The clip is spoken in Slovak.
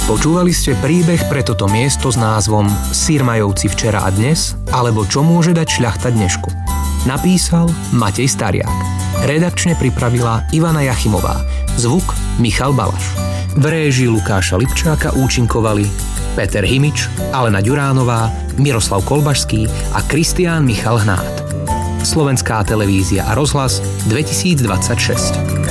Počúvali ste príbeh pre toto miesto s názvom Sirmajovci včera a dnes, alebo Čo môže dať šľachta dnešku. Napísal Matej Stariák. Redakčne pripravila Ivana Jachimová. Zvuk Michal Balaš. V réžii Lukáša Lipčáka účinkovali Peter Himič, Alena Ďuránová, Miroslav Kolbašský a Kristián Michal Hnát. Slovenská televízia a rozhlas 2026.